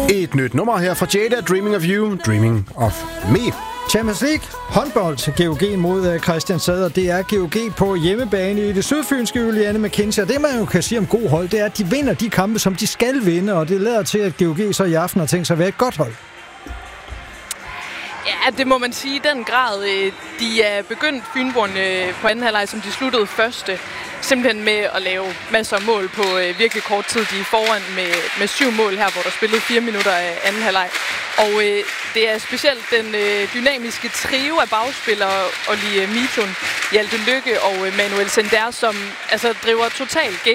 Et nyt nummer her fra Jada, Dreaming of You, Dreaming of Me. Champions League, håndbold, GOG mod Kristianstad, og det er GOG på hjemmebane i det sydfynske. Juliane McKinsey. Og det man jo kan sige om god hold, det er, at de vinder de kampe, som de skal vinde, og det lader til, at GOG så i aften har tænkt sig at være et godt hold. Ja, det må man sige i den grad. De er begyndt Fynboerne på anden halvleg, som de sluttede første. Simpelthen med at lave masser af mål på virkelig kort tid. De er foran med 7 mål her, hvor der spillede 4 minutter af anden halvleg. Og det er specielt den dynamiske trio af bagspillere, Olli Mitun, Hjalte Lykke og Manuel Sender, som altså driver totalt